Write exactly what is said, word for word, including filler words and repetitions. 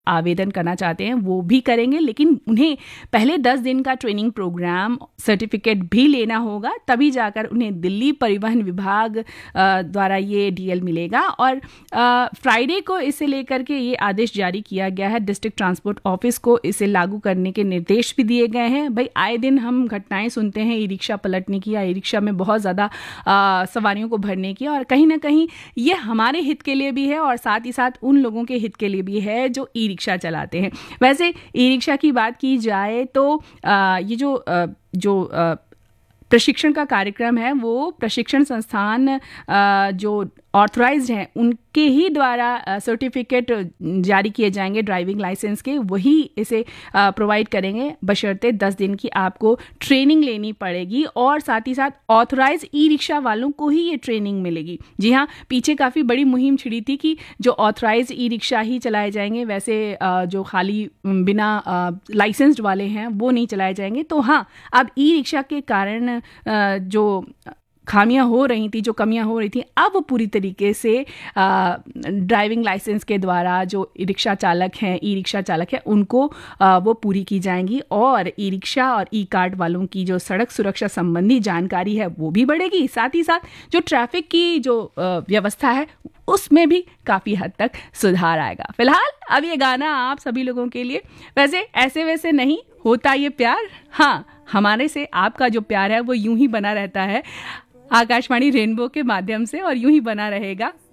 आवेदन करना चाहते हैं वो भी करेंगे, लेकिन उन्हें पहले दस दिन का ट्रेनिंग प्रोग्राम सर्टिफिकेट भी लेना होगा, तभी जाकर उन्हें दिल्ली परिवहन विभाग द्वारा ये डीएल मिलेगा। और फ्राइडे को इसे लेकर के ये आदेश जारी किया गया है। डिस्ट्रिक्ट ट्रांसपोर्ट ऑफिस को इसे लागू करने के निर्देश भी दिए गए हैं। भाई आए दिन हम घटनाएं सुनते हैं ई रिक्शा पलटने की या ई रिक्शा में बहुत ज़्यादा सवारियों को भरने की, और कहीं ना कहीं ये हमारे हित के लिए भी है और साथ ही साथ उन लोगों के हित के लिए भी है जो ई रिक्शा चलाते हैं। वैसे ई रिक्शा की बात की जाए तो आ, ये जो आ, जो आ, प्रशिक्षण का कार्यक्रम है वो प्रशिक्षण संस्थान आ, जो ऑथराइज्ड हैं उनके ही द्वारा सर्टिफिकेट जारी किए जाएंगे ड्राइविंग लाइसेंस के, वही इसे प्रोवाइड करेंगे, बशर्ते दस दिन की आपको ट्रेनिंग लेनी पड़ेगी और साथ ही साथ ऑथराइज ई रिक्शा वालों को ही ये ट्रेनिंग मिलेगी। जी हाँ, पीछे काफ़ी बड़ी मुहिम छिड़ी थी कि जो ऑथराइज ई रिक्शा ही चलाए जाएंगे, वैसे जो खाली बिना लाइसेंस्ड वाले हैं वो नहीं चलाए जाएंगे। तो हाँ, अब ई रिक्शा के कारण जो खामियां हो रही थी, जो कमियां हो रही थी, अब वो पूरी तरीके से ड्राइविंग लाइसेंस के द्वारा जो ई रिक्शा चालक हैं, ई रिक्शा चालक हैं, उनको आ, वो पूरी की जाएंगी और ई रिक्शा और ई कार्ड वालों की जो सड़क सुरक्षा संबंधी जानकारी है वो भी बढ़ेगी। साथ ही साथ जो ट्रैफिक की जो आ, व्यवस्था है उसमें भी काफ़ी हद तक सुधार आएगा। फिलहाल अब ये गाना आप सभी लोगों के लिए। वैसे ऐसे वैसे नहीं होता ये प्यार, हाँ हमारे से आपका जो प्यार है वो यूं ही बना रहता है आकाशवाणी रेनबो के माध्यम से और यूं ही बना रहेगा।